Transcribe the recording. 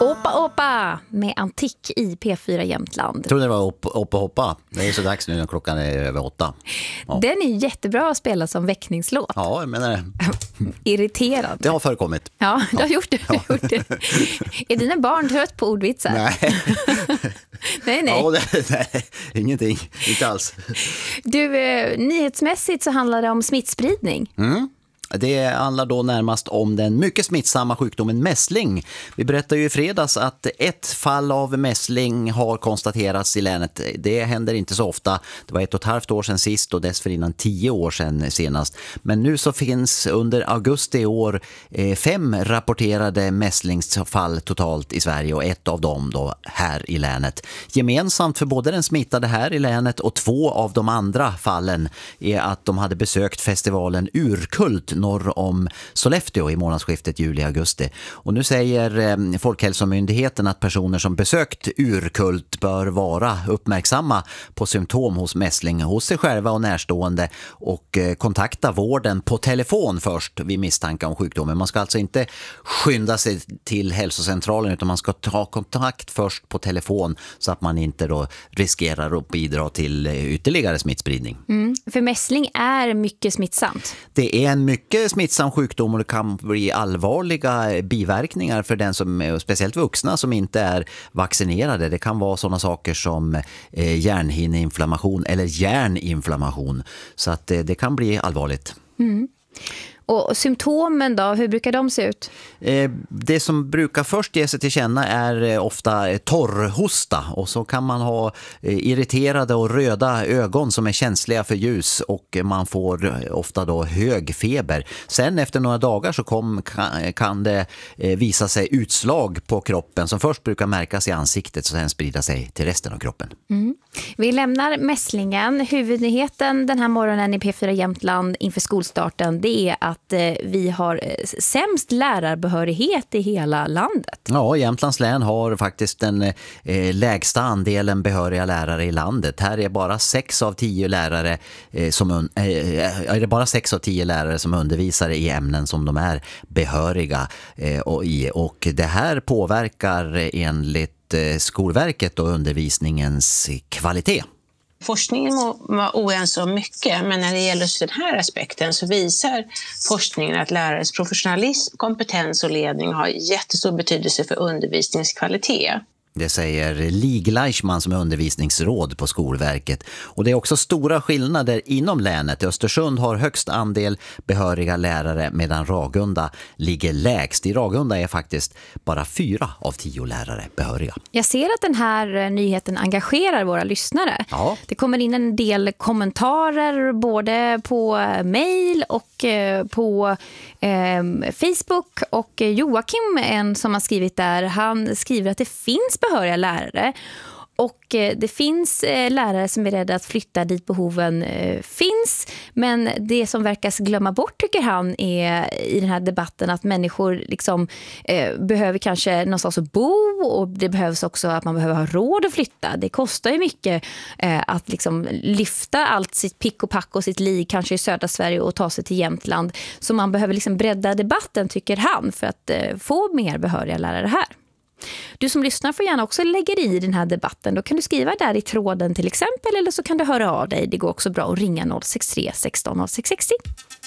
Åpa med Antik i P4 Jämtland. Jag trodde det var Åpa hoppa. Det är så dags nu när klockan är över 8. Ja. Den är jättebra att spela som väckningslåt. Ja, jag menar det. Irriterad. Det har förekommit. Ja, du har gjort det. Är dina barn trött på ordvitsar? Nej. nej. Ja, nej, ingenting. Inte alls. Du, nyhetsmässigt så handlar det om smittspridning. Det handlar då närmast om den mycket smittsamma sjukdomen mässling. Vi berättade ju i fredags att ett fall av mässling har konstaterats i länet. Det händer inte så ofta. Det var 1,5 år sedan sist och dessförinnan 10 år sedan senast. Men nu så finns under augusti i år 5 rapporterade mässlingsfall totalt i Sverige och ett av dem då här i länet. Gemensamt för både den smittade här i länet och 2 av de andra fallen är att de hade besökt festivalen Urkult norr om Sollefteå i månadsskiftet juli-augusti. Och nu säger Folkhälsomyndigheten att personer som besökt Urkult bör vara uppmärksamma på symptom hos mässling hos sig själva och närstående och kontakta vården på telefon först vid misstanke om sjukdomen. Man ska alltså inte skynda sig till hälsocentralen utan man ska ta kontakt först på telefon så att man inte då riskerar att bidra till ytterligare smittspridning. För mässling är mycket smittsamt. Det är en mycket smittsam sjukdom och det kan bli allvarliga biverkningar för den som, speciellt vuxna som inte är vaccinerade. Det kan vara sådana saker som hjärnhinneinflammation eller hjärninflammation. Så att det kan bli allvarligt. Och symptomen då, hur brukar de se ut? Det som brukar först ge sig till känna är ofta torrhosta och så kan man ha irriterade och röda ögon som är känsliga för ljus och man får ofta då hög feber. Sen efter några dagar så kan det visa sig utslag på kroppen som först brukar märkas i ansiktet och sen sprida sig till resten av kroppen. Vi lämnar mässlingen. Huvudnyheten den här morgonen i P4 Jämtland inför skolstarten, det är att vi har sämst lärarbehörighet i hela landet. Ja, Jämtlands län har faktiskt den lägsta andelen behöriga lärare i landet. Här är bara 6 av 10 lärare som undervisar i ämnen som de är behöriga och det här påverkar enligt Skolverket och undervisningens kvalitet. Forskningen var oense om mycket, men när det gäller den här aspekten så visar forskningen att lärares professionalism, kompetens och ledning har jättestor betydelse för undervisningskvalitet. Det säger Lig Leichman som är undervisningsråd på Skolverket. Och det är också stora skillnader inom länet. Östersund har högst andel behöriga lärare medan Ragunda ligger lägst. I Ragunda är faktiskt bara 4 av 10 lärare behöriga. Jag ser att den här nyheten engagerar våra lyssnare. Ja. Det kommer in en del kommentarer både på mejl och på Facebook. Och Joakim, en som har skrivit där, han skriver att det finns behöriga lärare och det finns lärare som är rädda att flytta dit behoven finns, men det som verkar glömma bort tycker han är i den här debatten att människor liksom behöver kanske någonstans att bo och det behövs också att man behöver ha råd att flytta. Det kostar ju mycket att liksom lyfta allt sitt pick och pack och sitt liv kanske i södra Sverige och ta sig till Jämtland, så man behöver liksom bredda debatten tycker han för att få mer behöriga lärare här. Du som lyssnar får gärna också lägga i den här debatten. Då kan du skriva där i tråden till exempel eller så kan du höra av dig. Det går också bra att ringa 063 16 0660.